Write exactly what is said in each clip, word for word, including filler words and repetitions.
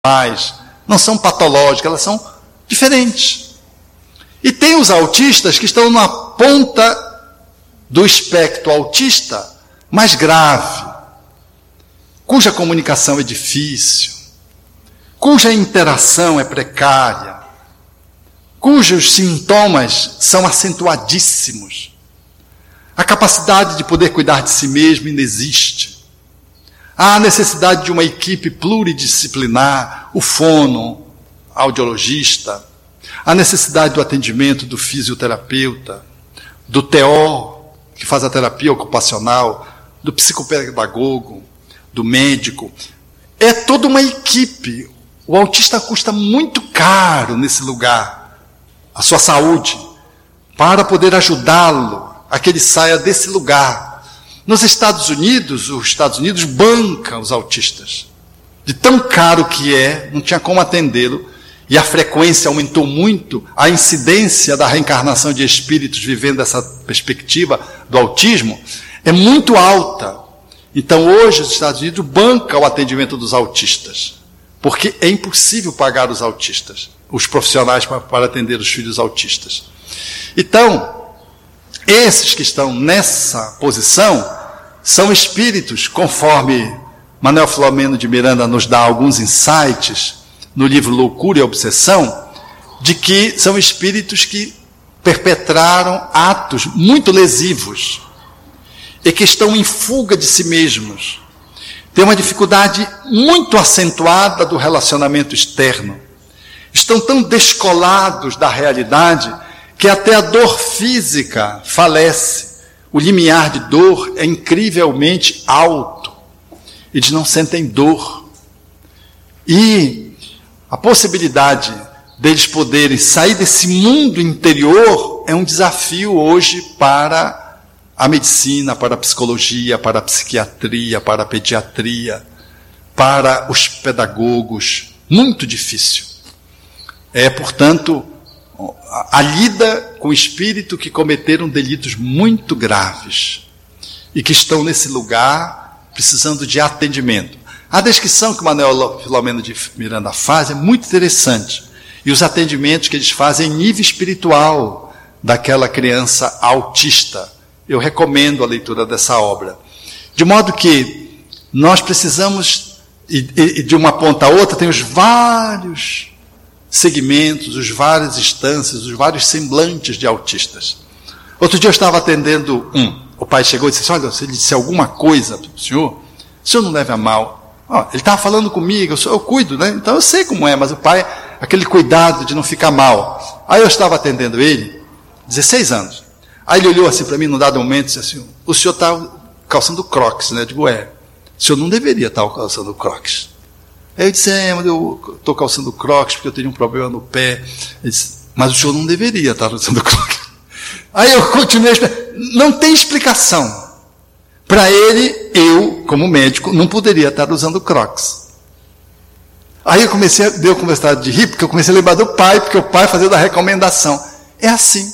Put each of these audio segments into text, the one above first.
pais, não são patológicas, elas são diferentes. E tem os autistas que estão na ponta do espectro autista mais grave, cuja comunicação é difícil, cuja interação é precária, cujos sintomas são acentuadíssimos. A capacidade de poder cuidar de si mesmo ainda existe. Há a necessidade de uma equipe pluridisciplinar, o fono, audiologista, a necessidade do atendimento do fisioterapeuta, do T O, que faz a terapia ocupacional, do psicopedagogo, do médico. É toda uma equipe. O autista custa muito caro nesse lugar, a sua saúde, para poder ajudá-lo a que ele saia desse lugar. Nos Estados Unidos, os Estados Unidos bancam os autistas. De tão caro que é, não tinha como atendê-lo, e a frequência aumentou muito, a incidência da reencarnação de espíritos vivendo essa perspectiva do autismo é muito alta. Então hoje os Estados Unidos bancam o atendimento dos autistas, porque é impossível pagar os autistas, os profissionais para, para atender os filhos autistas. Então, esses que estão nessa posição são espíritos, conforme Manuel Filomeno de Miranda nos dá alguns insights no livro Loucura e Obsessão, de que são espíritos que perpetraram atos muito lesivos e que estão em fuga de si mesmos. Tem uma dificuldade muito acentuada do relacionamento externo. Estão tão descolados da realidade que até a dor física falece. O limiar de dor é incrivelmente alto. Eles não sentem dor. E a possibilidade deles poderem sair desse mundo interior é um desafio hoje para a medicina, para a psicologia, para a psiquiatria, para a pediatria, para os pedagogos. Muito difícil. É, portanto, a, a lida com o espírito que cometeram delitos muito graves e que estão nesse lugar precisando de atendimento. A descrição que o Manuel Filomeno de Miranda faz é muito interessante. E os atendimentos que eles fazem em nível espiritual daquela criança autista. Eu recomendo a leitura dessa obra. De modo que nós precisamos, e, e de uma ponta a outra, tem os vários segmentos, os várias instâncias, os vários semblantes de autistas. Outro dia eu estava atendendo um. O pai chegou e disse, olha, se ele disse alguma coisa para o senhor, o senhor não leve a mal. Oh, ele estava falando comigo, eu, sou, eu cuido, né? Então eu sei como é, mas o pai, aquele cuidado de não ficar mal. Aí eu estava atendendo ele, dezesseis anos. Aí ele olhou assim para mim, num dado momento, e disse assim, o senhor está calçando crocs, né? Eu digo, é, o senhor não deveria estar calçando crocs. Aí eu disse, é, mas eu estou calçando crocs porque eu tenho um problema no pé. Ele disse, mas o senhor não deveria estar calçando crocs. Aí eu continuei, não tem explicação. Para ele, eu, como médico, não poderia estar usando crocs. Aí eu comecei, a, deu começar de rir, porque eu comecei a lembrar do pai, porque o pai fazia da recomendação. É assim.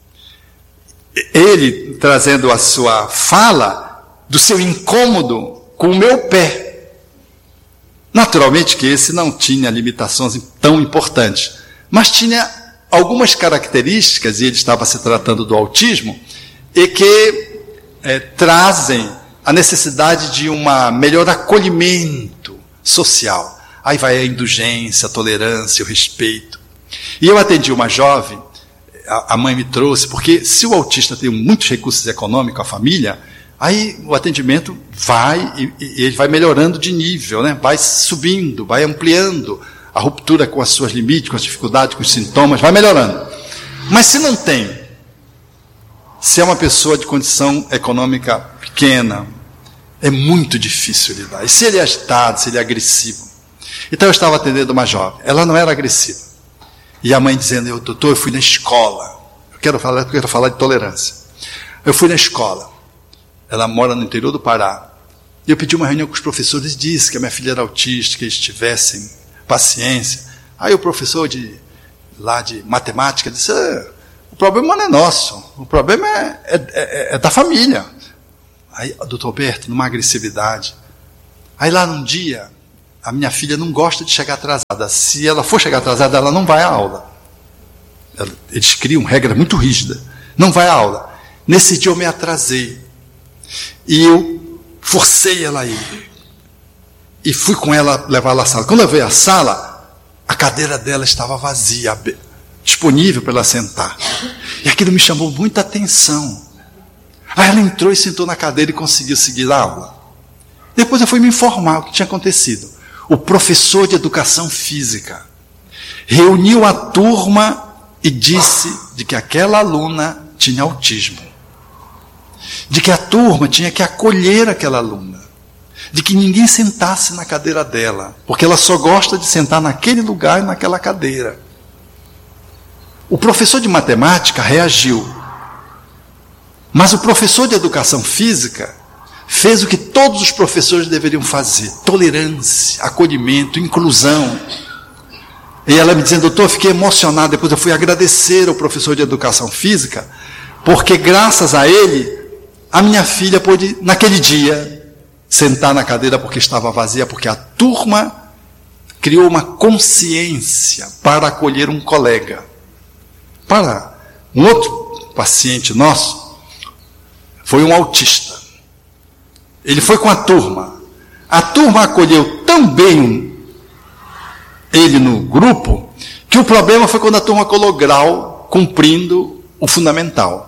Ele, trazendo a sua fala, do seu incômodo com o meu pé. Naturalmente que esse não tinha limitações tão importantes, mas tinha algumas características, e ele estava se tratando do autismo, e que É, trazem a necessidade de um melhor acolhimento social. Aí vai a indulgência, a tolerância, o respeito. E eu atendi uma jovem, a, a mãe me trouxe, porque se o autista tem muitos recursos econômicos, a família, aí o atendimento vai, e, e ele vai melhorando de nível, né? Vai subindo, vai ampliando a ruptura com as suas limites, com as dificuldades, com os sintomas, vai melhorando. Mas se não tem, se é uma pessoa de condição econômica pequena, é muito difícil lidar. E se ele é agitado, se ele é agressivo. Então eu estava atendendo uma jovem, ela não era agressiva. E a mãe dizendo, eu, doutor, eu fui na escola. Eu quero falar, eu quero falar de tolerância. Eu fui na escola. Ela mora no interior do Pará. E eu pedi uma reunião com os professores e disse que a minha filha era autista, que eles tivessem paciência. Aí o professor de, lá de matemática disse, ah, o problema não é nosso, o problema é, é, é, é da família. Aí, doutor Alberto, numa agressividade. Aí lá num dia, a minha filha não gosta de chegar atrasada. Se ela for chegar atrasada, ela não vai à aula. Eles criam regra muito rígida. Não vai à aula. Nesse dia eu me atrasei. E eu forcei ela a ir. E fui com ela levá-la à sala. Quando eu veio à sala, a cadeira dela estava vazia, disponível para ela sentar. E aquilo me chamou muita atenção. Aí ela entrou e sentou na cadeira e conseguiu seguir a aula. Depois eu fui me informar o que tinha acontecido. O professor de educação física reuniu a turma e disse de que aquela aluna tinha autismo. De que a turma tinha que acolher aquela aluna. De que ninguém sentasse na cadeira dela, porque ela só gosta de sentar naquele lugar e naquela cadeira. O professor de matemática reagiu. Mas o professor de educação física fez o que todos os professores deveriam fazer: tolerância, acolhimento, inclusão. E ela me dizendo: doutor, eu fiquei emocionado. Depois eu fui agradecer ao professor de educação física, porque graças a ele, a minha filha pôde, naquele dia, sentar na cadeira porque estava vazia, porque a turma criou uma consciência para acolher um colega. Para um outro paciente nosso, foi um autista. Ele foi com a turma. A turma acolheu tão bem ele no grupo, que o problema foi quando a turma colocou grau, cumprindo o fundamental.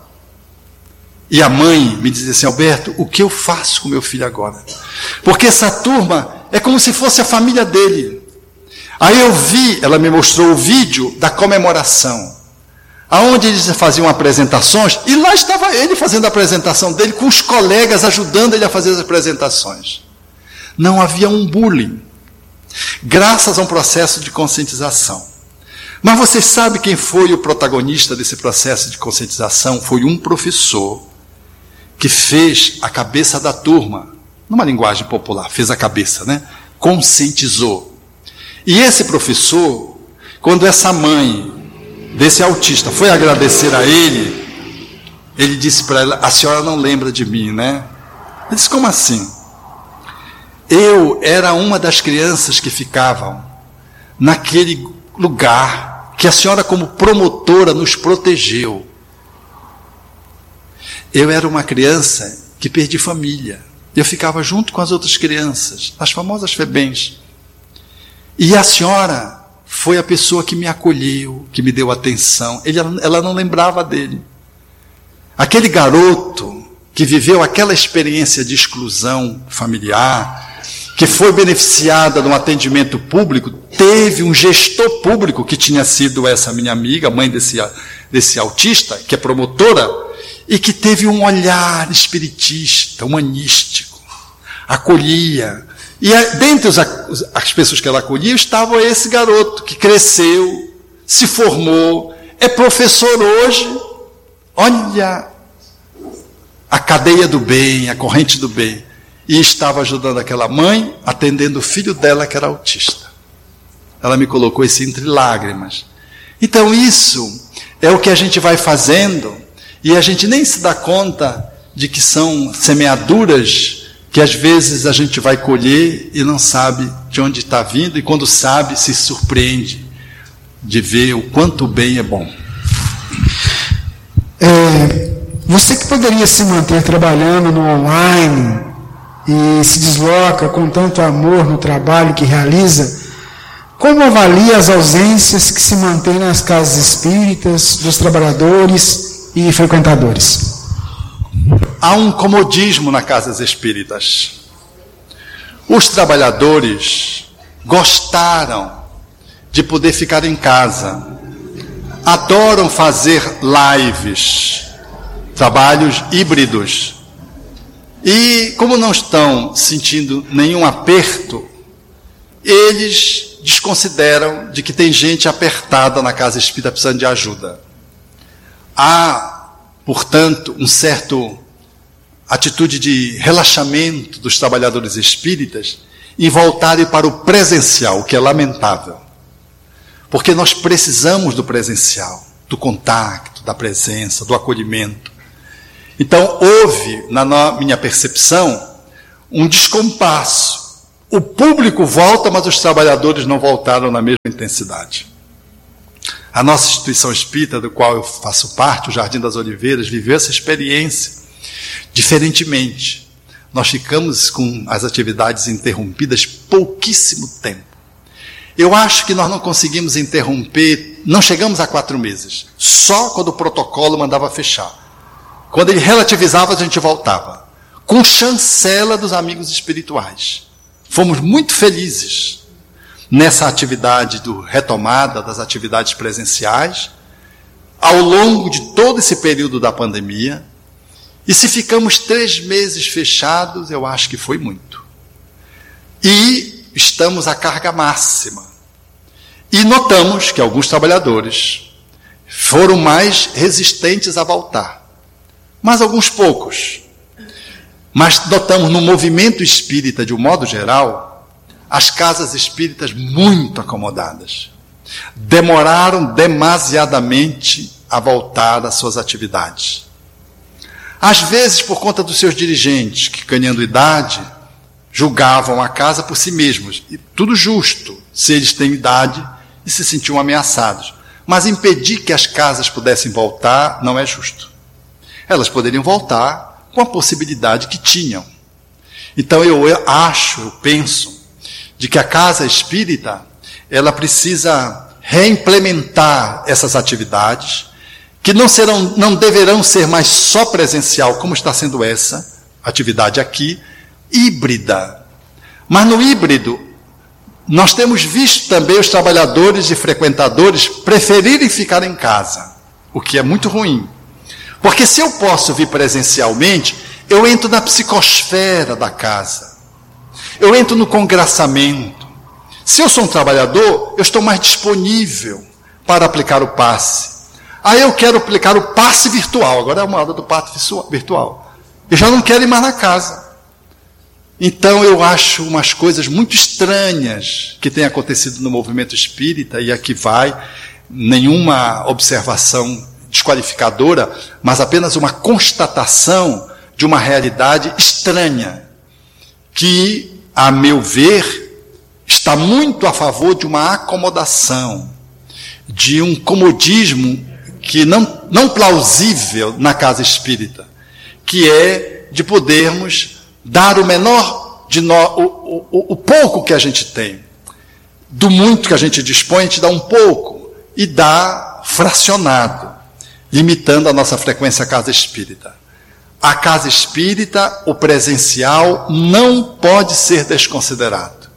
E a mãe me dizia assim: Alberto, o que eu faço com meu filho agora? Porque essa turma é como se fosse a família dele. Aí eu vi, ela me mostrou o vídeo da comemoração, aonde eles faziam apresentações, e lá estava ele fazendo a apresentação dele, com os colegas ajudando ele a fazer as apresentações. Não havia um bullying, graças a um processo de conscientização. Mas você sabe quem foi o protagonista desse processo de conscientização? Foi um professor que fez a cabeça da turma, numa linguagem popular, fez a cabeça, né? Conscientizou. E esse professor, quando essa mãe desse autista foi agradecer a ele, ele disse para ela: a senhora não lembra de mim, né? Ele disse: como assim? Eu era uma das crianças que ficavam naquele lugar que a senhora, como promotora, nos protegeu. Eu era uma criança que perdi família. Eu ficava junto com as outras crianças, as famosas FEBEMs. E a senhora foi a pessoa que me acolheu, que me deu atenção. Ele, ela não lembrava dele. Aquele garoto que viveu aquela experiência de exclusão familiar, que foi beneficiada de um atendimento público, teve um gestor público, que tinha sido essa minha amiga, mãe desse, desse autista, que é promotora, e que teve um olhar espiritista, humanístico, acolhia. E dentre os, as pessoas que ela acolhia, estava esse garoto, que cresceu, se formou, é professor hoje. Olha a cadeia do bem, a corrente do bem. E estava ajudando aquela mãe, atendendo o filho dela, que era autista. Ela me colocou isso entre lágrimas. Então isso é o que a gente vai fazendo, e a gente nem se dá conta de que são semeaduras que às vezes a gente vai colher e não sabe de onde está vindo, e quando sabe, se surpreende de ver o quanto o bem é bom. É, você que poderia se manter trabalhando no online e se desloca com tanto amor no trabalho que realiza, como avalia as ausências que se mantêm nas casas espíritas, dos trabalhadores e frequentadores? Há um comodismo nas casas espíritas. Os trabalhadores gostaram de poder ficar em casa, adoram fazer lives, trabalhos híbridos. E como não estão sentindo nenhum aperto, eles desconsideram de que tem gente apertada na casa espírita precisando de ajuda. Há, portanto, um certo atitude de relaxamento dos trabalhadores espíritas em voltarem para o presencial, o que é lamentável. Porque nós precisamos do presencial, do contato, da presença, do acolhimento. Então, houve, na minha percepção, um descompasso O público volta, mas os trabalhadores não voltaram na mesma intensidade. A nossa instituição espírita, do qual eu faço parte, o Jardim das Oliveiras, viveu essa experiência diferentemente. Nós ficamos com as atividades interrompidas pouquíssimo tempo. Eu acho que nós não conseguimos interromper, não chegamos a quatro meses, só quando o protocolo mandava fechar. Quando ele relativizava, a gente voltava, com chancela dos amigos espirituais. Fomos muito felizes nessa atividade do retomada das atividades presenciais, ao longo de todo esse período da pandemia. E se ficamos três meses fechados, eu acho que foi muito. E estamos à carga máxima. E notamos que alguns trabalhadores foram mais resistentes a voltar. Mas alguns poucos. Mas notamos no movimento espírita, de um modo geral, as casas espíritas muito acomodadas. Demoraram demasiadamente a voltar às suas atividades. Às vezes, por conta dos seus dirigentes, que, ganhando idade, julgavam a casa por si mesmos. E tudo justo, se eles têm idade e se sentiam ameaçados. Mas impedir que as casas pudessem voltar não é justo. Elas poderiam voltar com a possibilidade que tinham. Então eu acho, eu penso, de que a casa espírita, ela precisa reimplementar essas atividades, que não serão, não deverão ser mais só presencial, como está sendo essa atividade aqui, híbrida. Mas no híbrido, nós temos visto também os trabalhadores e frequentadores preferirem ficar em casa, o que é muito ruim. Porque se eu posso vir presencialmente, eu entro na psicosfera da casa. Eu entro no congraçamento. Se eu sou um trabalhador, eu estou mais disponível para aplicar o passe. Aí eu quero aplicar o passe virtual. Agora é uma hora do passe virtual. Eu já não quero ir mais na casa. Então eu acho umas coisas muito estranhas que têm acontecido no movimento espírita, e aqui vai, nenhuma observação desqualificadora, mas apenas uma constatação de uma realidade estranha, que, a meu ver, está muito a favor de uma acomodação, de um comodismo que não, não plausível na casa espírita, que é de podermos dar o menor de nós, o, o, o pouco que a gente tem, do muito que a gente dispõe, a gente dá um pouco e dá fracionado, limitando a nossa frequência à casa espírita. A casa espírita, o presencial, não pode ser desconsiderado.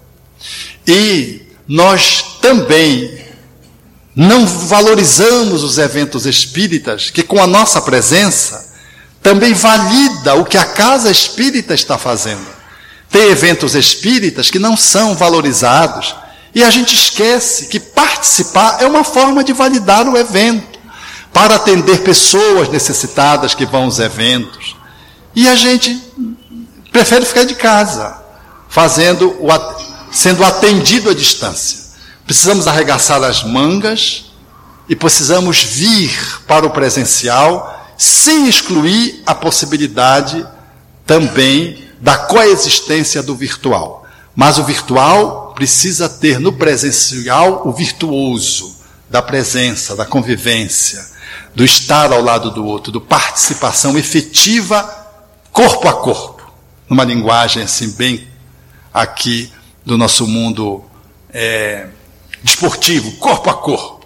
E nós também não valorizamos os eventos espíritas, que com a nossa presença também valida o que a casa espírita está fazendo. Tem eventos espíritas que não são valorizados, e a gente esquece que participar é uma forma de validar o evento, para atender pessoas necessitadas que vão aos eventos. E a gente prefere ficar de casa, fazendo o, sendo atendido à distância. Precisamos arregaçar as mangas e precisamos vir para o presencial, sem excluir a possibilidade também da coexistência do virtual. Mas o virtual precisa ter no presencial o virtuoso da presença, da convivência, do estar ao lado do outro, do participação efetiva, corpo a corpo, numa linguagem assim bem aqui do nosso mundo é, desportivo, corpo a corpo.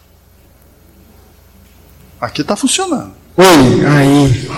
Aqui está funcionando. Oi, aí.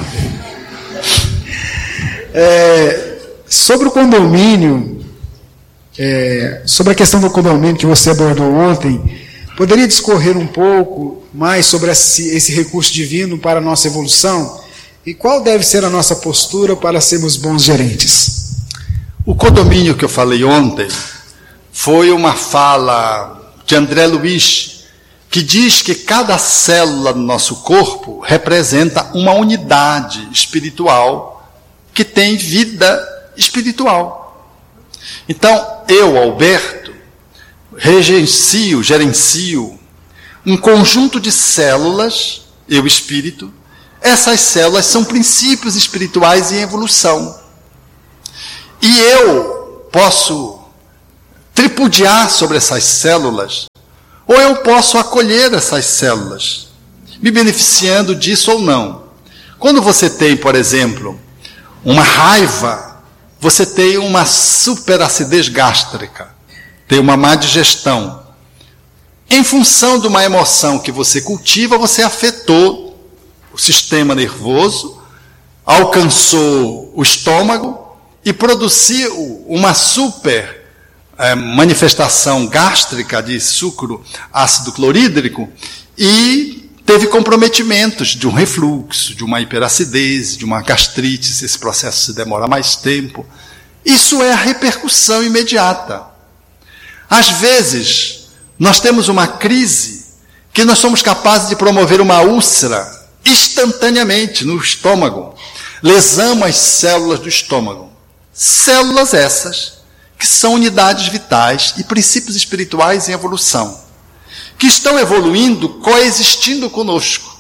É, sobre o condomínio, é, sobre a questão do condomínio que você abordou ontem, poderia discorrer um pouco mais sobre esse, esse recurso divino para a nossa evolução? E qual deve ser a nossa postura para sermos bons gerentes? O condomínio que eu falei ontem foi uma fala de André Luiz, que diz que cada célula do nosso corpo representa uma unidade espiritual que tem vida espiritual. Então, eu, Alberto, regencio, gerencio um conjunto de células, eu espírito. Essas células são princípios espirituais em evolução. E eu posso tripudiar sobre essas células, ou eu posso acolher essas células, me beneficiando disso ou não. Quando você tem, por exemplo, uma raiva, você tem uma superacidez gástrica, tem uma má digestão. Em função de uma emoção que você cultiva, você afetou o sistema nervoso, alcançou o estômago e produziu uma super é, manifestação gástrica de sucro ácido clorídrico e teve comprometimentos de um refluxo, de uma hiperacidez, de uma gastrite, se esse processo se demora mais tempo. Isso é a repercussão imediata. Às vezes, nós temos uma crise que nós somos capazes de promover uma úlcera instantaneamente no estômago. Lesamos as células do estômago. Células essas que são unidades vitais e princípios espirituais em evolução, que estão evoluindo, coexistindo conosco.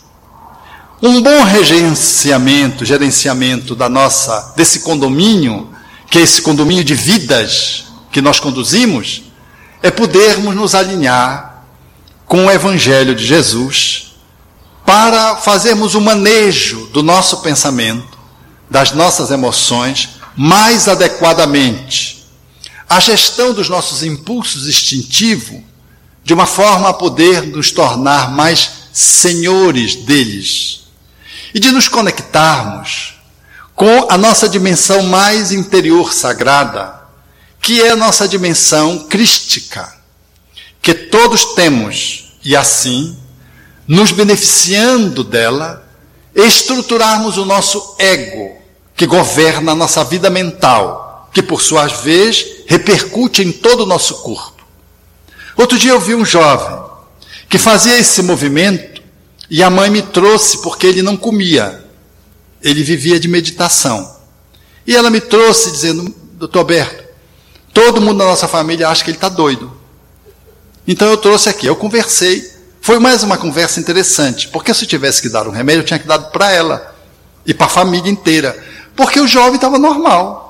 Um bom regenciamento, gerenciamento da nossa, desse condomínio, que é esse condomínio de vidas que nós conduzimos, é podermos nos alinhar com o Evangelho de Jesus para fazermos o manejo do nosso pensamento, das nossas emoções, mais adequadamente. A gestão dos nossos impulsos instintivos, de uma forma a poder nos tornar mais senhores deles. E de nos conectarmos com a nossa dimensão mais interior sagrada, que é a nossa dimensão crística, que todos temos, e assim, nos beneficiando dela, estruturarmos o nosso ego, que governa a nossa vida mental, que por sua vez repercute em todo o nosso corpo. Outro dia eu vi um jovem que fazia esse movimento e a mãe me trouxe porque ele não comia, ele vivia de meditação. E ela me trouxe dizendo: doutor Alberto, todo mundo da nossa família acha que ele está doido. Então eu trouxe aqui, eu conversei, foi mais uma conversa interessante, porque se eu tivesse que dar um remédio, eu tinha que dar para ela e para a família inteira, porque o jovem estava normal.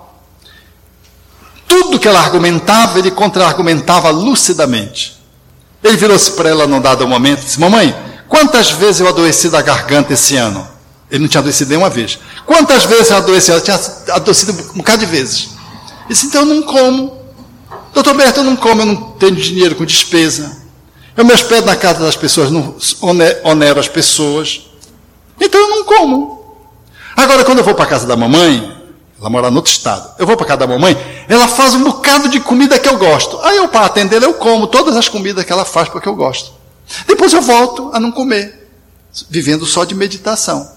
Tudo que ela argumentava, ele contra-argumentava lucidamente. Ele virou-se para ela num dado momento e disse: mamãe, quantas vezes eu adoeci da garganta esse ano? Ele não tinha adoecido nenhuma vez. Quantas vezes eu adoeci? Eu tinha adoecido um bocado de vezes. Ele disse: então eu não como. Doutor Alberto, eu não como, eu não tenho dinheiro com despesa. Eu me hospedo na casa das pessoas, não onero as pessoas. Então eu não como. Agora, quando eu vou para a casa da mamãe, ela mora no outro estado, eu vou para a casa da mamãe, ela faz um bocado de comida que eu gosto. Aí eu, para atender, eu como todas as comidas que ela faz porque eu gosto. Depois eu volto a não comer, vivendo só de meditação.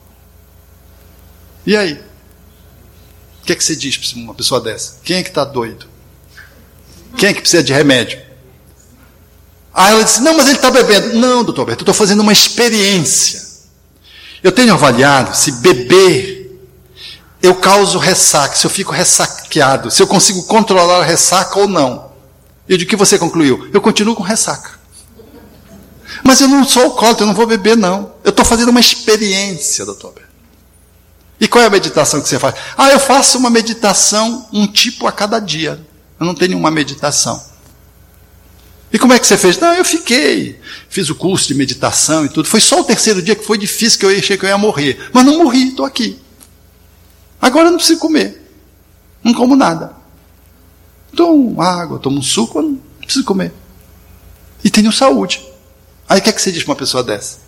E aí? O que é que você diz para uma pessoa dessa? Quem é que está doido? Quem é que precisa de remédio? Aí ela disse: não, mas ele está bebendo. Não, doutor Alberto, eu estou fazendo uma experiência. Eu tenho avaliado se beber eu causo ressaca, se eu fico ressaqueado, se eu consigo controlar a ressaca ou não. E de que você concluiu? Eu continuo com ressaca. Mas eu não sou alcoólatra, eu não vou beber, não. Eu estou fazendo uma experiência, doutor Alberto. E qual é a meditação que você faz? Ah, eu faço uma meditação, um tipo a cada dia. Eu não tenho uma meditação. E como é que você fez? Não, eu fiquei. Fiz o curso de meditação e tudo. Foi só o terceiro dia que foi difícil, que eu achei que eu ia morrer. Mas não morri, estou aqui. Agora eu não preciso comer. Não como nada. Tomo água, tomo um suco, eu não preciso comer. E tenho saúde. Aí o que é que você diz para uma pessoa dessa?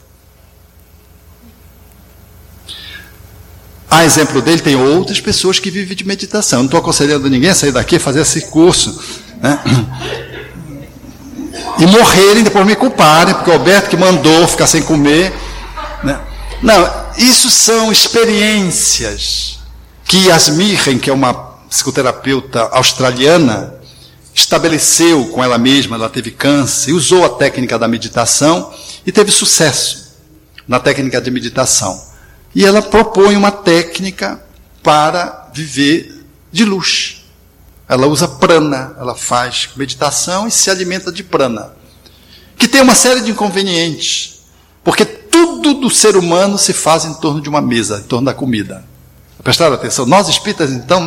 A exemplo dele, tem outras pessoas que vivem de meditação. Eu não estou aconselhando ninguém a sair daqui e fazer esse curso, né? E morrerem, depois me culparem, porque o Alberto que mandou ficar sem comer, né? Não, isso são experiências que Yasmin, que é uma psicoterapeuta australiana, estabeleceu com ela mesma. Ela teve câncer e usou a técnica da meditação e teve sucesso na técnica de meditação. E ela propõe uma técnica para viver de luz. Ela usa prana, ela faz meditação e se alimenta de prana, que tem uma série de inconvenientes, porque tudo do ser humano se faz em torno de uma mesa, em torno da comida. Prestaram atenção? Nós espíritas, então, né,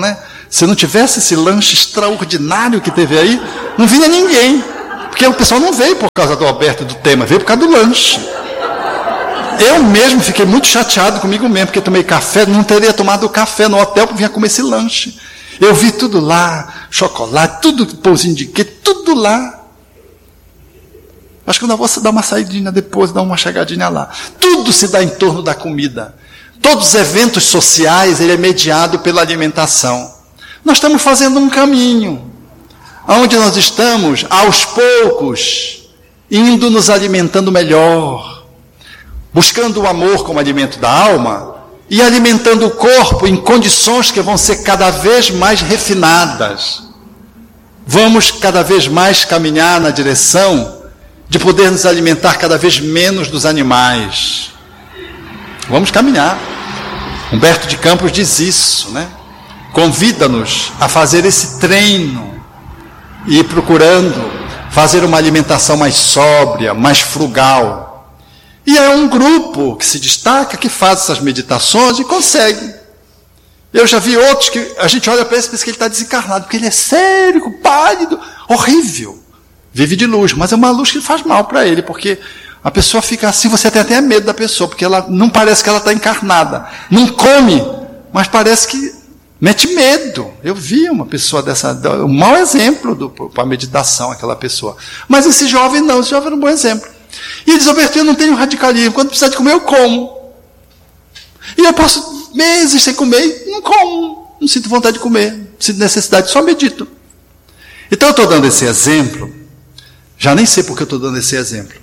Se não tivesse esse lanche extraordinário que teve aí, não vinha ninguém. Porque o pessoal não veio por causa do Alberto e do tema, veio por causa do lanche. Eu mesmo fiquei muito chateado comigo mesmo, porque tomei café, não teria tomado café no hotel para vir comer esse lanche. Eu vi tudo lá, chocolate, tudo, pãozinho de queijo, tudo lá. Acho que eu não vou dar uma saidinha depois, dar uma chegadinha lá. Tudo se dá em torno da comida. Todos os eventos sociais, ele é mediado pela alimentação. Nós estamos fazendo um caminho, onde nós estamos, aos poucos, indo nos alimentando melhor, buscando o amor como alimento da alma, e alimentando o corpo em condições que vão ser cada vez mais refinadas. Vamos cada vez mais caminhar na direção de poder nos alimentar cada vez menos dos animais. Vamos caminhar. Humberto de Campos diz isso, né? Convida-nos a fazer esse treino e ir procurando fazer uma alimentação mais sóbria, mais frugal. E é um grupo que se destaca, que faz essas meditações e consegue. Eu já vi outros que a gente olha para ele e pensa que ele está desencarnado, porque ele é sério, pálido, horrível. Vive de luz, mas é uma luz que faz mal para ele, porque a pessoa fica assim, você tem até medo da pessoa, porque ela não parece que ela está encarnada. Não come, mas parece que mete medo. Eu vi uma pessoa dessa, um mau exemplo para a meditação, aquela pessoa. Mas esse jovem não, esse jovem era um bom exemplo. E ele diz, Alberto, eu não tenho radicalismo, quando precisar de comer eu como. E eu passo meses sem comer e não como, não sinto vontade de comer, não sinto necessidade, só medito. Então eu estou dando esse exemplo, já nem sei porque eu estou dando esse exemplo.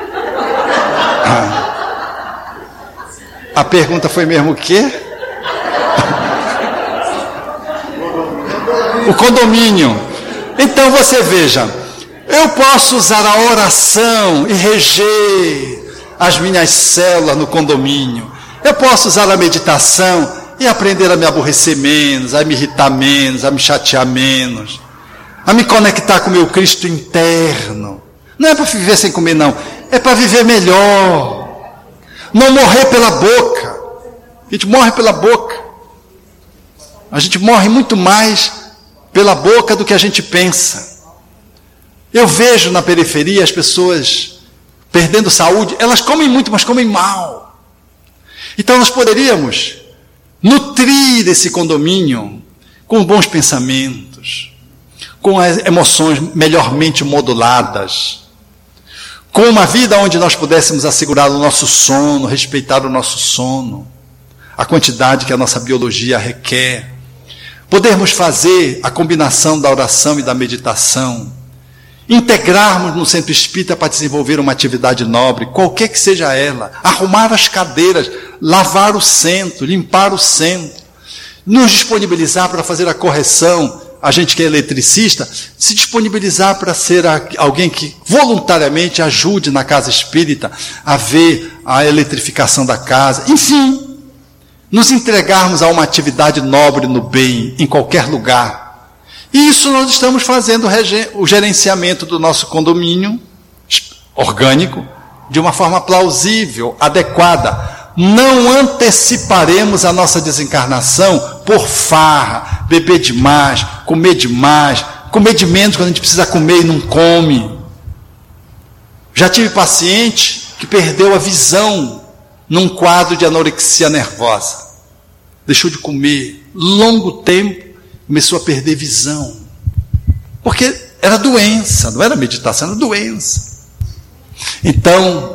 Ah. A pergunta foi mesmo o quê? O condomínio. Então você veja, eu posso usar a oração e reger as minhas células no condomínio. Eu posso usar a meditação e aprender a me aborrecer menos, a me irritar menos, a me chatear menos, a me conectar com o meu Cristo interno. Não é para viver sem comer, não. É para viver melhor. Não morrer pela boca. A gente morre pela boca. A gente morre muito mais pela boca do que a gente pensa. Eu vejo na periferia as pessoas perdendo saúde. Elas comem muito, mas comem mal. Então nós poderíamos nutrir esse condomínio com bons pensamentos, com as emoções melhormente moduladas, com uma vida onde nós pudéssemos assegurar o nosso sono, respeitar o nosso sono, a quantidade que a nossa biologia requer, podermos fazer a combinação da oração e da meditação, integrarmos no centro espírita para desenvolver uma atividade nobre, qualquer que seja ela, arrumar as cadeiras, lavar o centro, limpar o centro, nos disponibilizar para fazer a correção, a gente que é eletricista, se disponibilizar para ser alguém que voluntariamente ajude na casa espírita a ver a eletrificação da casa, enfim, nos entregarmos a uma atividade nobre no bem, em qualquer lugar. E isso nós estamos fazendo o gerenciamento do nosso condomínio orgânico de uma forma plausível, adequada. Não anteciparemos a nossa desencarnação por farra, beber demais, comer demais, comer de menos quando a gente precisa comer e não come. Já tive paciente que perdeu a visão num quadro de anorexia nervosa. Deixou de comer longo tempo, começou a perder visão. Porque era doença, não era meditação, era doença. Então,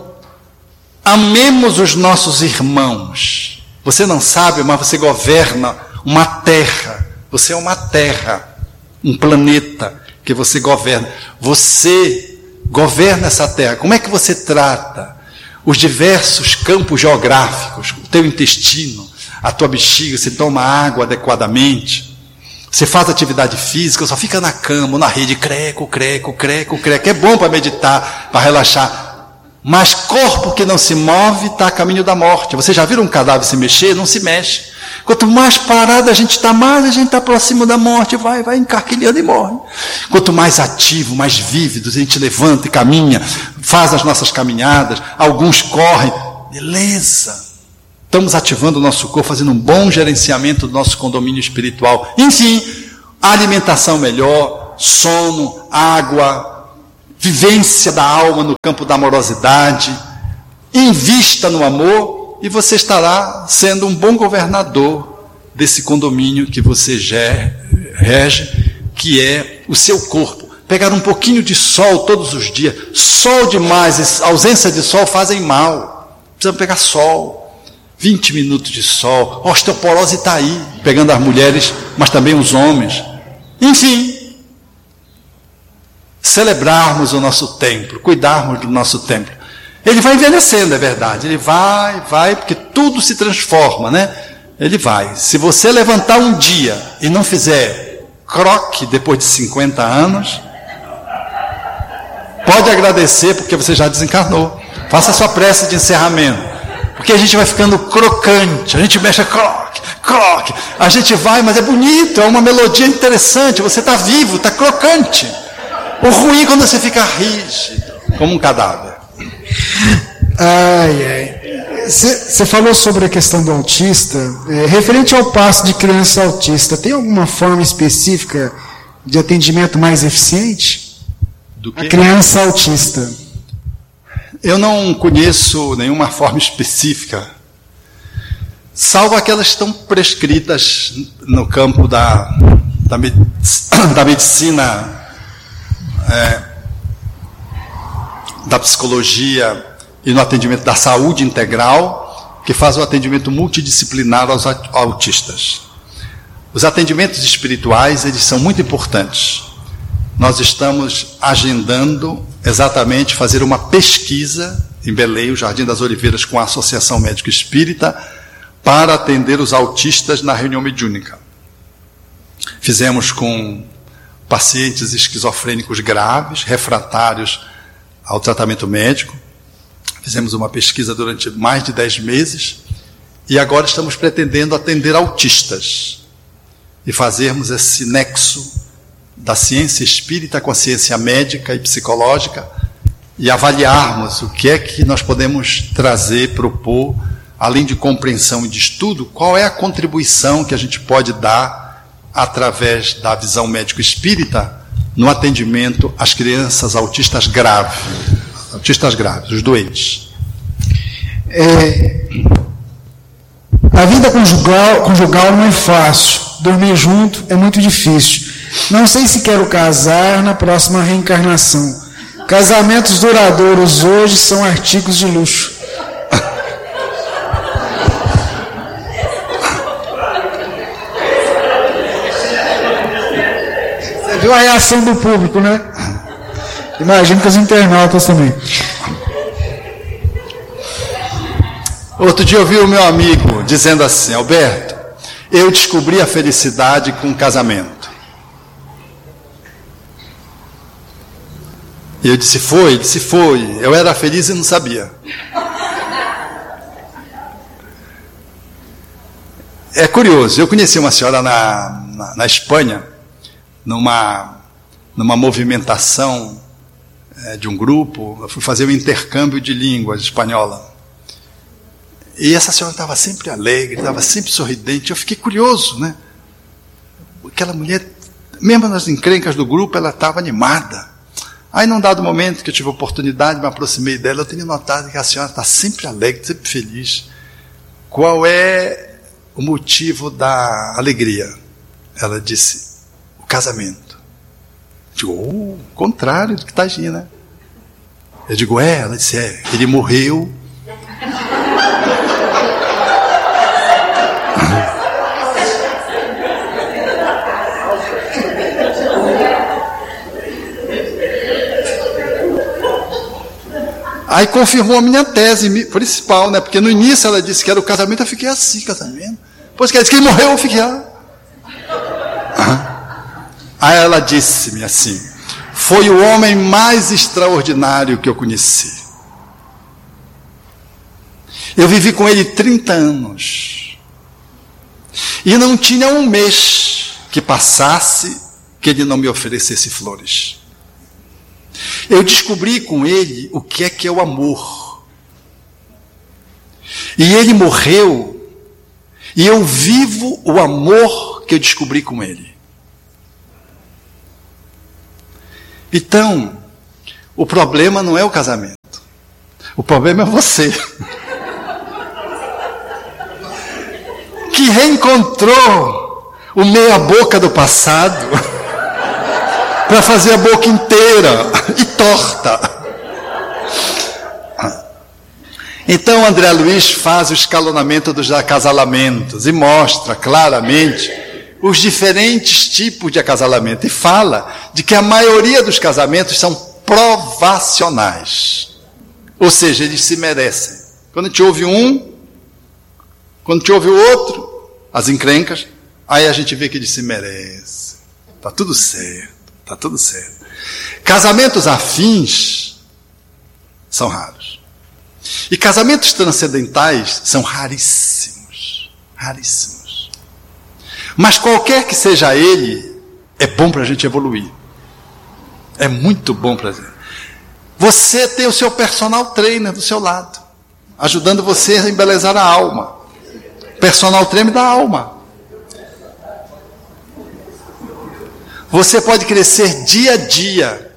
amemos os nossos irmãos. Você não sabe, mas você governa uma terra. Você é uma terra, um planeta que você governa. Você governa essa terra. Como é que você trata os diversos campos geográficos, o teu intestino, a tua bexiga, você toma água adequadamente, você faz atividade física, só fica na cama, na rede, creco, creco, creco, creco. É bom para meditar, para relaxar. Mas corpo que não se move está a caminho da morte. Você já viu um cadáver se mexer? Não se mexe. Quanto mais parado a gente está, mais a gente está próximo da morte. Vai, vai encarquilhando e morre. Quanto mais ativo, mais vívidos, a gente levanta e caminha, faz as nossas caminhadas, alguns correm. Beleza. Estamos ativando o nosso corpo, fazendo um bom gerenciamento do nosso condomínio espiritual. Enfim, alimentação melhor, sono, água, vivência da alma no campo da amorosidade. Invista no amor e você estará sendo um bom governador desse condomínio que você rege, que é o seu corpo. Pegar um pouquinho de sol todos os dias. Sol demais, ausência de sol fazem mal. Precisamos pegar sol. vinte minutos de sol. A osteoporose está aí, pegando as mulheres, mas também os homens. Enfim, celebrarmos o nosso templo, cuidarmos do nosso templo. Ele vai envelhecendo, é verdade. Ele vai, vai, porque tudo se transforma, né? Ele vai. Se você levantar um dia e não fizer croque depois de cinquenta anos, pode agradecer, porque você já desencarnou. Faça a sua prece de encerramento. Porque a gente vai ficando crocante, a gente mexe croque, croque. A gente vai, mas é bonito, é uma melodia interessante. Você está vivo, está crocante. O ruim é quando você fica rígido, como um cadáver. Ai, ai. Você falou sobre a questão do autista. É, referente ao passo de criança autista, tem alguma forma específica de atendimento mais eficiente? Do quê? A criança autista. Eu não conheço nenhuma forma específica, salvo aquelas que estão prescritas no campo da, da, da medicina, é, da psicologia e no atendimento da saúde integral, que faz o atendimento multidisciplinar aos autistas. Os atendimentos espirituais, eles são muito importantes. Nós estamos agendando exatamente fazer uma pesquisa em Belém, o Jardim das Oliveiras, com a Associação Médico Espírita, para atender os autistas na reunião mediúnica. Fizemos com pacientes esquizofrênicos graves, refratários ao tratamento médico. Fizemos uma pesquisa durante mais de dez meses e agora estamos pretendendo atender autistas e fazermos esse nexo da ciência espírita com a ciência médica e psicológica e avaliarmos o que é que nós podemos trazer, propor, além de compreensão e de estudo, qual é a contribuição que a gente pode dar através da visão médico-espírita no atendimento às crianças autistas graves, autistas graves, os doentes. É, a vida conjugal, conjugal não é fácil, dormir junto é muito difícil. Não sei se quero casar na próxima reencarnação. Casamentos duradouros hoje são artigos de luxo. Você viu a reação do público, né? Imagino que os internautas também. Outro dia eu vi o meu amigo dizendo assim: Alberto, eu descobri a felicidade com o casamento. E eu disse, foi? Ele disse, foi. Eu era feliz e não sabia. É curioso, eu conheci uma senhora na, na, na Espanha, numa, numa movimentação é, de um grupo. Eu fui fazer um intercâmbio de línguas espanhola. E essa senhora estava sempre alegre, estava sempre sorridente. Eu fiquei curioso, né? Aquela mulher, mesmo nas encrencas do grupo, ela estava animada. Aí, num dado momento que eu tive a oportunidade, me aproximei dela, eu tenho notado que a senhora está sempre alegre, sempre feliz. Qual é o motivo da alegria? Ela disse, o casamento. Eu digo, oh, o contrário do que está agindo, né? Eu digo, é? Ela disse, é, ele morreu. Aí confirmou a minha tese principal, né? Porque no início ela disse que era o casamento, eu fiquei assim, casamento. Depois que ela disse que ele morreu, eu fiquei lá. Aí ela disse-me assim, foi o homem mais extraordinário que eu conheci. Eu vivi com ele trinta anos. E não tinha um mês que passasse que ele não me oferecesse flores. Eu descobri com ele o que é que é o amor. E ele morreu, e eu vivo o amor que eu descobri com ele. Então, o problema não é o casamento. O problema é você. Que reencontrou o meia-boca do passado para fazer a boca inteira e torta. Então André Luiz faz o escalonamento dos acasalamentos e mostra claramente os diferentes tipos de acasalamento e fala de que a maioria dos casamentos são provacionais, ou seja, eles se merecem. Quando a gente ouve um, quando a gente ouve o outro, as encrencas, aí a gente vê que eles se merecem. Está tudo certo, está tudo certo. Casamentos afins são raros. E casamentos transcendentais são raríssimos, raríssimos. Mas qualquer que seja ele, é bom para a gente evoluir. É muito bom para a gente. Você tem o seu personal trainer do seu lado, ajudando você a embelezar a alma. Personal trainer da alma. Você pode crescer dia a dia.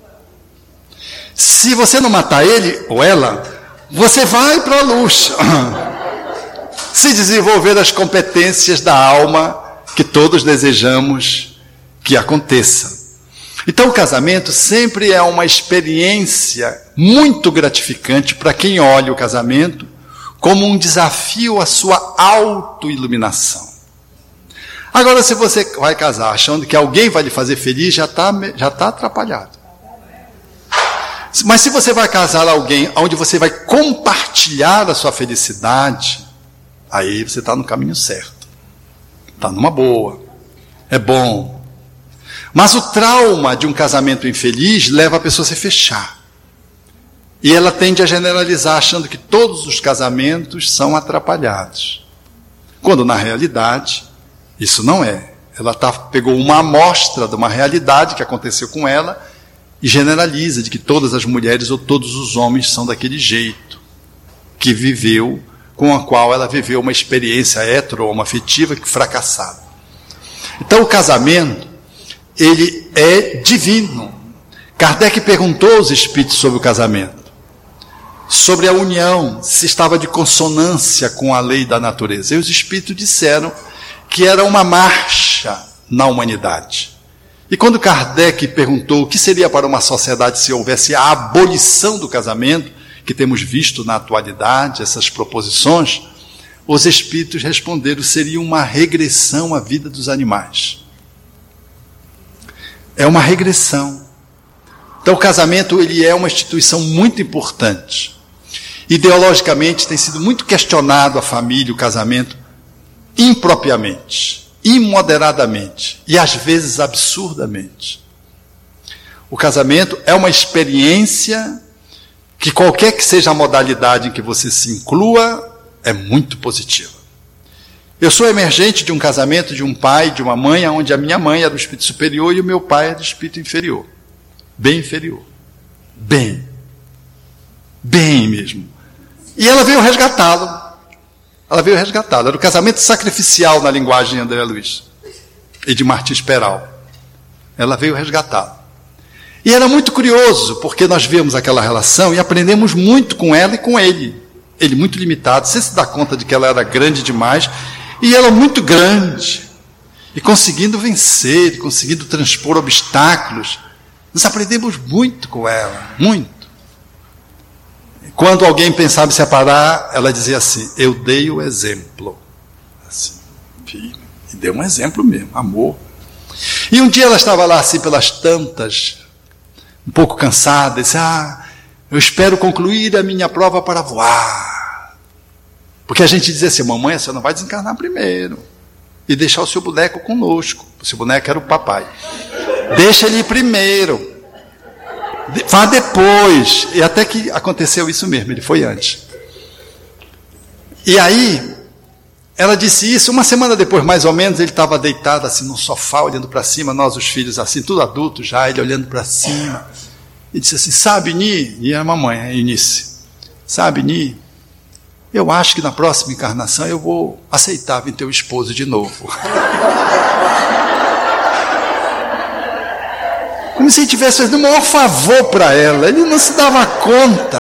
Se você não matar ele ou ela, você vai para a luz. Se desenvolver as competências da alma que todos desejamos que aconteça. Então o casamento sempre é uma experiência muito gratificante para quem olha o casamento como um desafio à sua autoiluminação. Agora, se você vai casar achando que alguém vai lhe fazer feliz, já está já tá atrapalhado. Mas se você vai casar alguém onde você vai compartilhar a sua felicidade, aí você está no caminho certo. Está numa boa. É bom. Mas o trauma de um casamento infeliz leva a pessoa a se fechar. E ela tende a generalizar, achando que todos os casamentos são atrapalhados. Quando, na realidade, isso não é. Ela tá, pegou uma amostra de uma realidade que aconteceu com ela e generaliza de que todas as mulheres ou todos os homens são daquele jeito, que viveu, com a qual ela viveu uma experiência hetero-homoafetiva que fracassada. Então o casamento, ele é divino. Kardec perguntou aos espíritos sobre o casamento, sobre a união, se estava de consonância com a lei da natureza. E os espíritos disseram que era uma marcha na humanidade. E quando Kardec perguntou o que seria para uma sociedade se houvesse a abolição do casamento, que temos visto na atualidade, essas proposições, os espíritos responderam, seria uma regressão à vida dos animais. É uma regressão. Então o casamento, ele é uma instituição muito importante. Ideologicamente tem sido muito questionado a família, o casamento, impropriamente, imoderadamente e às vezes absurdamente. O casamento é uma experiência que qualquer que seja a modalidade em que você se inclua, é muito positiva. Eu sou emergente de um casamento de um pai e de uma mãe, onde a minha mãe era do espírito superior e o meu pai era do espírito inferior. Bem inferior. Bem. Bem mesmo. E ela veio resgatá-lo. Ela veio resgatá-lo. Era o casamento sacrificial na linguagem de André Luiz e de Martins Peral. Ela veio resgatá-lo. E era muito curioso, porque nós vemos aquela relação e aprendemos muito com ela e com ele. Ele muito limitado, você se dá conta de que ela era grande demais, e ela muito grande, e conseguindo vencer, conseguindo transpor obstáculos. Nós aprendemos muito com ela, muito. Quando alguém pensava em separar, ela dizia assim, eu dei o exemplo. Assim, e deu um exemplo mesmo, amor. E um dia ela estava lá assim pelas tantas, um pouco cansada, disse, ah, eu espero concluir a minha prova para voar. Porque a gente dizia assim, mamãe, você não vai desencarnar primeiro e deixar o seu boneco conosco. O seu boneco era o papai. Deixa ele ir primeiro. Vá depois. E até que aconteceu isso mesmo, ele foi antes. E aí, ela disse isso, uma semana depois, mais ou menos, ele estava deitado assim no sofá, olhando para cima, nós os filhos assim, tudo adultos já, ele olhando para cima. E disse assim, sabe, Ni, e a mamãe, a Eunice, sabe, Ni, eu acho que na próxima encarnação eu vou aceitar vir teu esposo de novo. como se ele tivesse fazendo o maior favor para ela. Ele não se dava conta.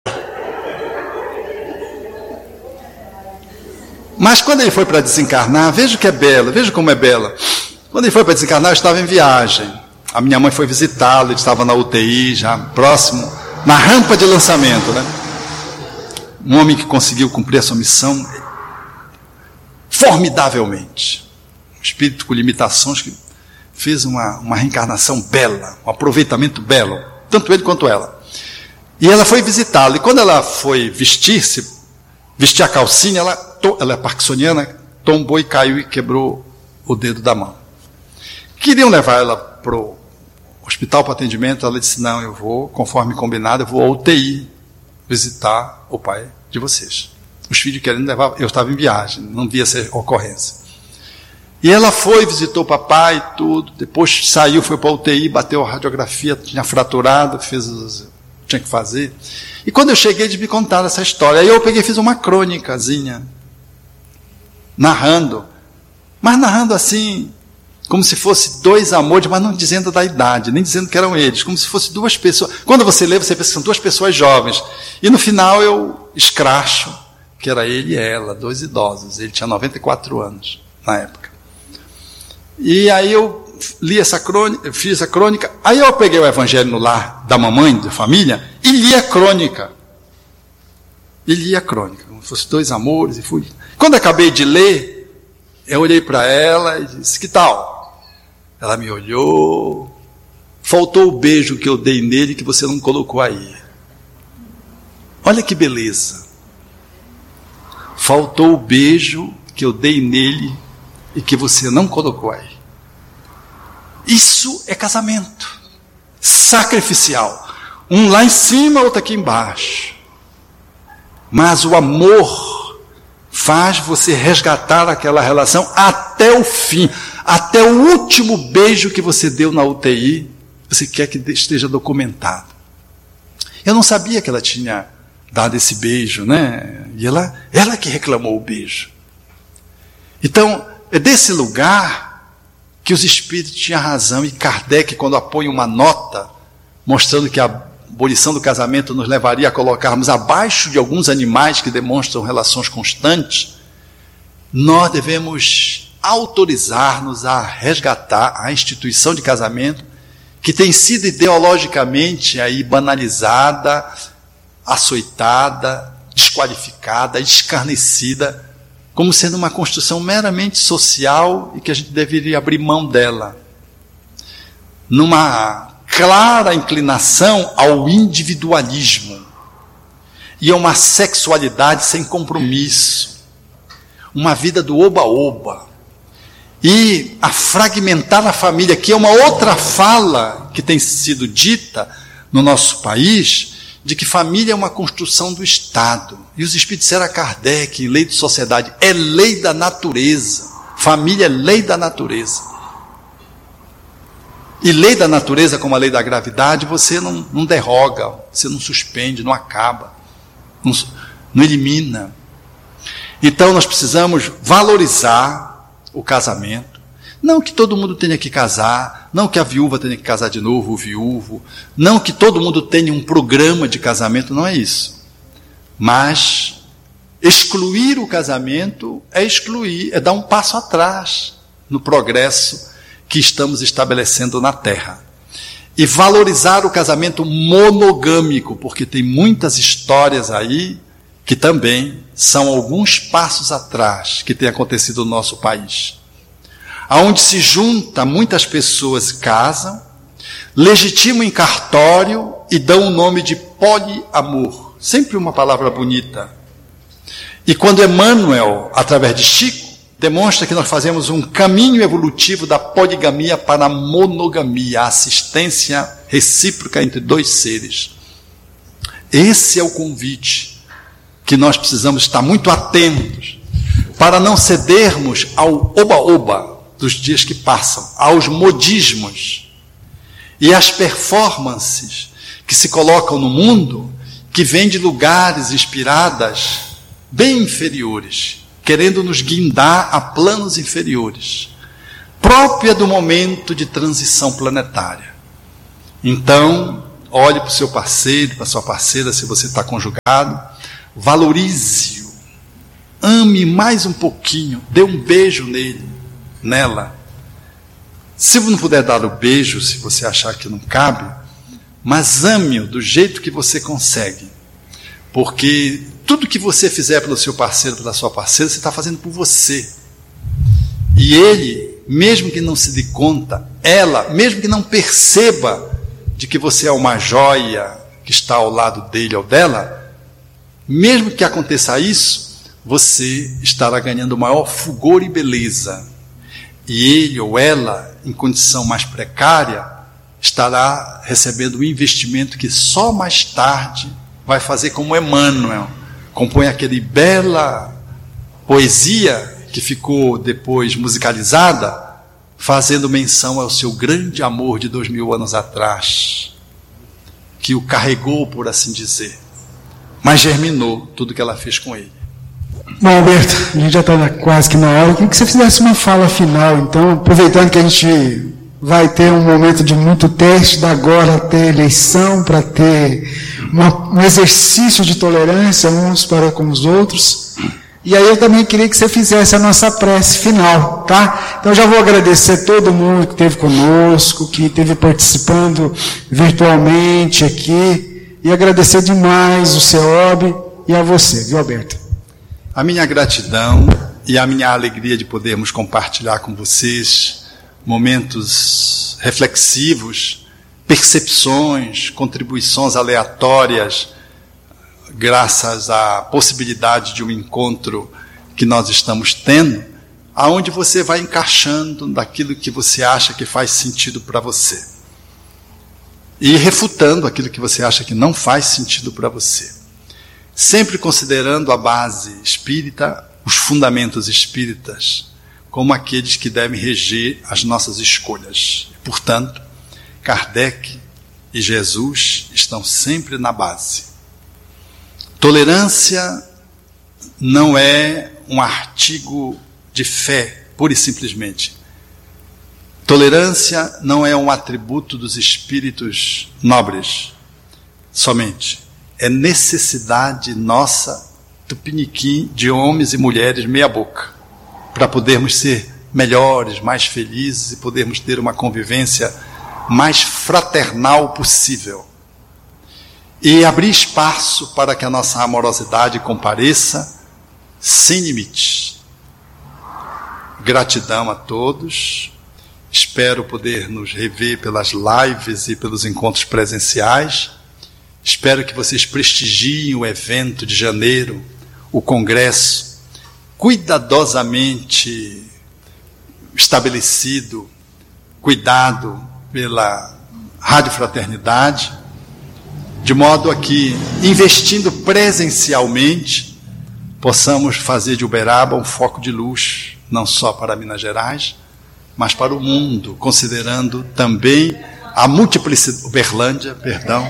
Mas quando ele foi para desencarnar, veja o que é belo, veja como é bela. Quando ele foi para desencarnar, eu estava em viagem. A minha mãe foi visitá-lo, ele estava na U T I, já próximo, na rampa de lançamento, né? Um homem que conseguiu cumprir a sua missão formidavelmente. Um espírito com limitações que fez uma, uma reencarnação bela, um aproveitamento belo, tanto ele quanto ela. E ela foi visitá-lo, e quando ela foi vestir-se, vestir a calcinha, ela, ela é parkinsoniana, tombou e caiu e quebrou o dedo da mão. Queriam levar ela para o hospital para atendimento, ela disse, não, eu vou, conforme combinado, eu vou à U T I visitar o pai de vocês. Os filhos querendo levar, eu estava em viagem, não via essa ocorrência. E ela foi, visitou o papai e tudo, depois saiu, foi para a U T I, bateu a radiografia, tinha fraturado, fez os, tinha que fazer. E quando eu cheguei, eles me contaram essa história. Aí eu peguei e fiz uma crônicazinha, narrando, mas narrando assim, como se fosse dois amores, mas não dizendo da idade, nem dizendo que eram eles, como se fosse duas pessoas. Quando você lê, você pensa que são duas pessoas jovens. E no final eu escracho que era ele e ela, dois idosos. Ele tinha noventa e quatro anos na época. E aí eu li essa crônica, fiz essa crônica, aí eu peguei o Evangelho no Lar da mamãe, da família, e li a crônica. E li a crônica, como se fosse dois amores, e fui. Quando acabei de ler, eu olhei para ela e disse, que tal? Ela me olhou, faltou o beijo que eu dei nele que você não colocou aí. Olha que beleza. Faltou o beijo que eu dei nele e que você não colocou aí. Isso é casamento sacrificial. Um lá em cima, outro aqui embaixo. Mas o amor faz você resgatar aquela relação até o fim. Até o último beijo que você deu na U T I, você quer que esteja documentado. Eu não sabia que ela tinha dado esse beijo, né? E ela, ela que reclamou o beijo. Então, é desse lugar que os espíritos tinham razão. E Kardec, quando apoia uma nota, mostrando que a abolição do casamento nos levaria a colocarmos abaixo de alguns animais que demonstram relações constantes, nós devemos autorizar-nos a resgatar a instituição de casamento, que tem sido ideologicamente aí banalizada, açoitada, desqualificada, escarnecida, como sendo uma construção meramente social e que a gente deveria abrir mão dela, numa clara inclinação ao individualismo e a uma sexualidade sem compromisso, uma vida do oba-oba, e a fragmentar a família, que é uma outra fala que tem sido dita no nosso país, de que família é uma construção do Estado. E os espíritos disseram a Kardec, em Lei de Sociedade, é lei da natureza. Família é lei da natureza. E lei da natureza, como a lei da gravidade, você não, não derroga, você não suspende, não acaba, não, não elimina. Então nós precisamos valorizar o casamento. Não que todo mundo tenha que casar, não que a viúva tenha que casar de novo, o viúvo, não que todo mundo tenha um programa de casamento, não é isso. Mas excluir o casamento é excluir, é dar um passo atrás no progresso que estamos estabelecendo na Terra. E valorizar o casamento monogâmico, porque tem muitas histórias aí que também são alguns passos atrás que tem acontecido no nosso país. Aonde se junta, muitas pessoas casam, legitimam em cartório e dão o nome de poliamor. Sempre uma palavra bonita. E quando Emmanuel, através de Chico, demonstra que nós fazemos um caminho evolutivo da poligamia para a monogamia, a assistência recíproca entre dois seres. Esse é o convite que nós precisamos estar muito atentos, para não cedermos ao oba-oba dos dias que passam, aos modismos e às performances que se colocam no mundo, que vêm de lugares inspiradas bem inferiores, querendo nos guindar a planos inferiores, própria do momento de transição planetária. Então, olhe para o seu parceiro, para a sua parceira, se você está conjugado, valorize-o, ame mais um pouquinho, dê um beijo nele, nela. Se não puder dar o beijo, se você achar que não cabe, mas ame-o do jeito que você consegue, porque tudo que você fizer pelo seu parceiro, pela sua parceira, você está fazendo por você. E ele, mesmo que não se dê conta, ela, mesmo que não perceba de que você é uma joia que está ao lado dele ou dela, mesmo que aconteça isso, você estará ganhando maior fulgor e beleza. E ele ou ela, em condição mais precária, estará recebendo um investimento que só mais tarde vai fazer como Emmanuel compõe aquele bela poesia que ficou depois musicalizada, fazendo menção ao seu grande amor de dois mil anos atrás, que o carregou, por assim dizer, mas germinou tudo que ela fez com ele. Bom, Alberto, a gente já está quase que na hora. Eu queria que você fizesse uma fala final, então, aproveitando que a gente vai ter um momento de muito teste, da agora até eleição, para ter uma, um exercício de tolerância uns para com os outros. E aí eu também queria que você fizesse a nossa prece final, tá? Então já vou agradecer todo mundo que esteve conosco, que esteve participando virtualmente aqui, e agradecer demais o Ceob e a você, viu, Alberto? A minha gratidão e a minha alegria de podermos compartilhar com vocês momentos reflexivos, percepções, contribuições aleatórias, graças à possibilidade de um encontro que nós estamos tendo, aonde você vai encaixando daquilo que você acha que faz sentido para você e refutando aquilo que você acha que não faz sentido para você, sempre considerando a base espírita, os fundamentos espíritas, como aqueles que devem reger as nossas escolhas. Portanto, Kardec e Jesus estão sempre na base. Tolerância não é um artigo de fé, pura e simplesmente. Tolerância não é um atributo dos espíritos nobres, somente. É necessidade nossa, tupiniquim, de homens e mulheres meia boca, para podermos ser melhores, mais felizes e podermos ter uma convivência mais fraternal possível. E abrir espaço para que a nossa amorosidade compareça sem limites. Gratidão a todos. Espero poder nos rever pelas lives e pelos encontros presenciais. Espero que vocês prestigiem o evento de janeiro, o congresso, cuidadosamente estabelecido, cuidado pela Rádio Fraternidade, de modo a que, investindo presencialmente, possamos fazer de Uberaba um foco de luz, não só para Minas Gerais, mas para o mundo, considerando também a multiplicidade. Uberlândia, perdão.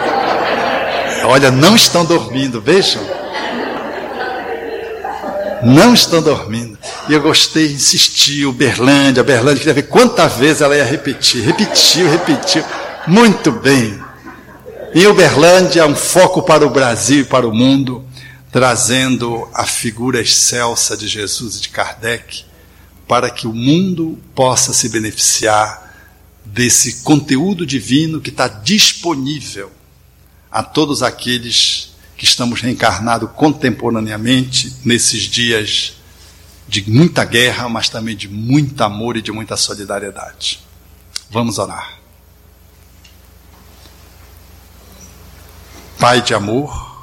Olha, não estão dormindo, vejam. Não estão dormindo. E eu gostei, insisti, Uberlândia, Uberlândia, queria ver quantas vezes ela ia repetir. Repetiu, repetiu. Muito bem. Em Uberlândia, um foco para o Brasil e para o mundo, trazendo a figura excelsa de Jesus e de Kardec, para que o mundo possa se beneficiar desse conteúdo divino que está disponível a todos aqueles que estamos reencarnados contemporaneamente nesses dias de muita guerra, mas também de muito amor e de muita solidariedade. Vamos orar. Pai de amor,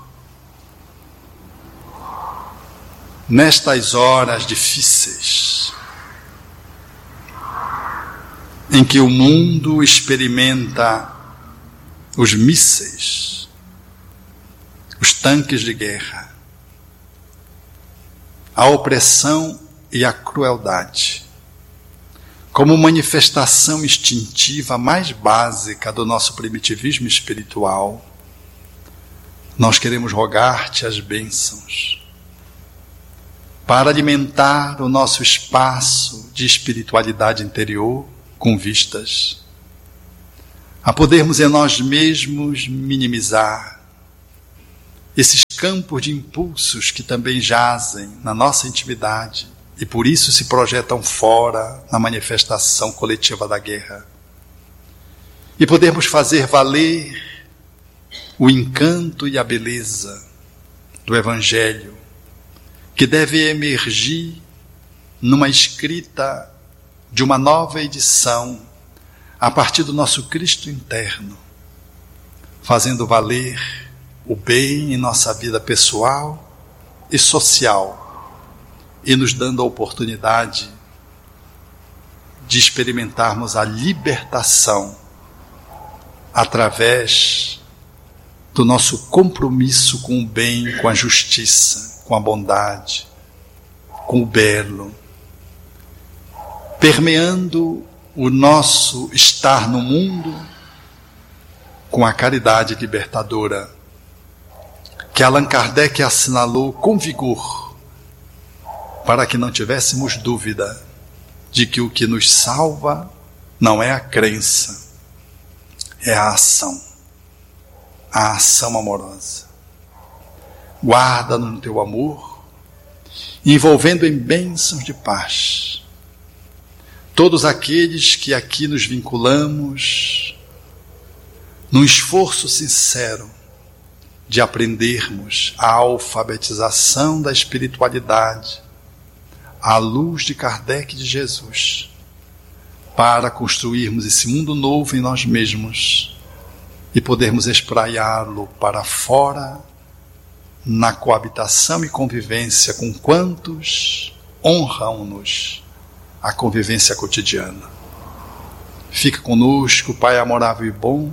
nestas horas difíceis, em que o mundo experimenta os mísseis, os tanques de guerra, a opressão e a crueldade, como manifestação instintiva mais básica do nosso primitivismo espiritual, nós queremos rogar-te as bênçãos para alimentar o nosso espaço de espiritualidade interior com vistas a podermos em nós mesmos minimizar esses campos de impulsos que também jazem na nossa intimidade e por isso se projetam fora na manifestação coletiva da guerra. E podermos fazer valer o encanto e a beleza do Evangelho, que deve emergir numa escrita de uma nova edição a partir do nosso Cristo interno, fazendo valer o bem em nossa vida pessoal e social e nos dando a oportunidade de experimentarmos a libertação através do nosso compromisso com o bem, com a justiça, com a bondade, com o belo, permeando o nosso estar no mundo com a caridade libertadora que Allan Kardec assinalou com vigor, para que não tivéssemos dúvida de que o que nos salva não é a crença, é a ação, a ação amorosa. Guarda-nos no teu amor, envolvendo em bênçãos de paz todos aqueles que aqui nos vinculamos num esforço sincero de aprendermos a alfabetização da espiritualidade à luz de Kardec e de Jesus, para construirmos esse mundo novo em nós mesmos e podermos espraiá-lo para fora na coabitação e convivência com quantos honram-nos a convivência cotidiana. Fica conosco, Pai amorável e bom,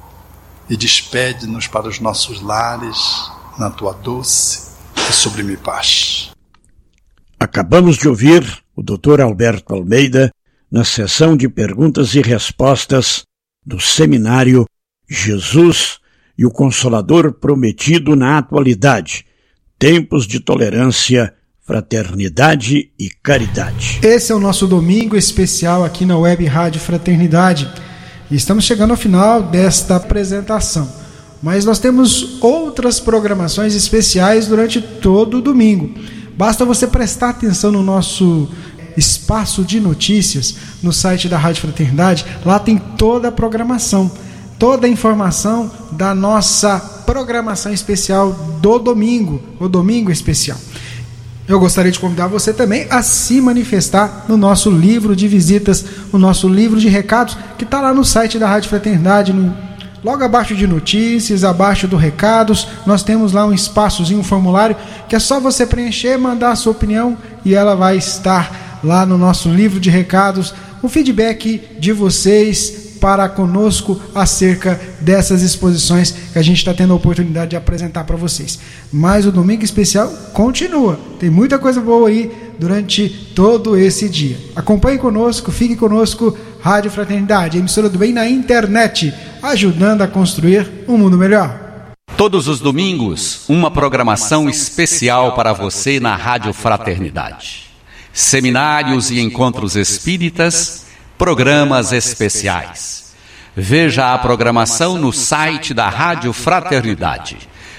e despede-nos para os nossos lares na tua doce e sublime paz. Acabamos de ouvir o doutor Alberto Almeida na sessão de perguntas e respostas do seminário Jesus e o Consolador Prometido na Atualidade, Tempos de Tolerância, Fraternidade e Caridade. Esse é o nosso domingo especial aqui na Web Rádio Fraternidade. E estamos chegando ao final desta apresentação. Mas nós temos outras programações especiais durante todo o domingo. Basta você prestar atenção no nosso espaço de notícias, no site da Rádio Fraternidade. Lá tem toda a programação, toda a informação da nossa programação especial do domingo, o Domingo Especial. Eu gostaria de convidar você também a se manifestar no nosso livro de visitas, o nosso livro de recados, que está lá no site da Rádio Fraternidade, no, logo abaixo de notícias, abaixo do recados, nós temos lá um espaçozinho, um formulário, que é só você preencher, mandar a sua opinião e ela vai estar lá no nosso livro de recados, o feedback de vocês para conosco acerca dessas exposições que a gente está tendo a oportunidade de apresentar para vocês. Mas o Domingo Especial continua, tem muita coisa boa aí durante todo esse dia. Acompanhe conosco, fique conosco, Rádio Fraternidade, emissora do bem na internet, ajudando a construir um mundo melhor. Todos os domingos, uma programação especial para você na Rádio Fraternidade. Seminários e encontros espíritas, programas especiais. Veja a programação no site da Rádio Fraternidade,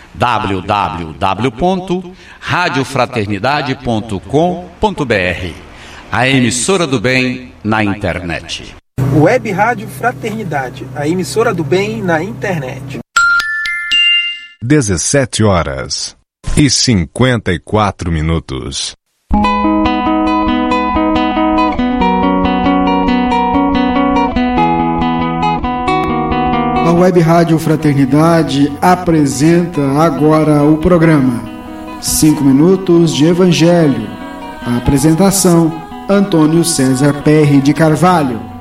w w w ponto rádio fraternidade ponto com ponto b r, a emissora do bem na internet. Web Rádio Fraternidade, a emissora do bem na internet. dezessete horas e cinquenta e quatro minutos. A Web Rádio Fraternidade apresenta agora o programa cinco minutos de Evangelho. A apresentação, Antônio César Perry de Carvalho.